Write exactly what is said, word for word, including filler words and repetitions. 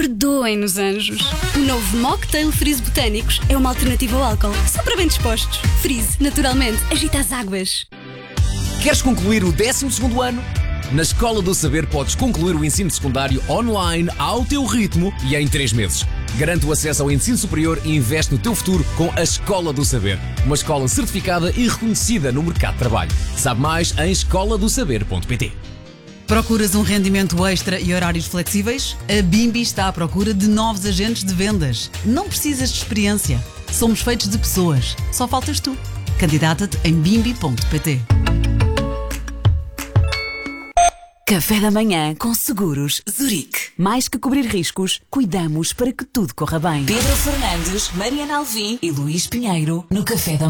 Perdoem-nos, anjos. O novo Mocktail Freeze Botânicos é uma alternativa ao álcool, só para bem dispostos. Freeze, naturalmente, agita as águas. Queres concluir o décimo segundo ano? Na Escola do Saber podes concluir o ensino secundário online ao teu ritmo e em três meses. Garante o acesso ao ensino superior e investe no teu futuro com a Escola do Saber. Uma escola certificada e reconhecida no mercado de trabalho. Sabe mais em escola do saber ponto pt. Procuras um rendimento extra e horários flexíveis? A Bimbi está à procura de novos agentes de vendas. Não precisas de experiência. Somos feitos de pessoas. Só faltas tu. Candidata-te em bimbi ponto pt. Café da manhã com Seguros Zurique. Mais que cobrir riscos, cuidamos para que tudo corra bem. Pedro Fernandes, Mariana Alvim e Luís Pinheiro no Café da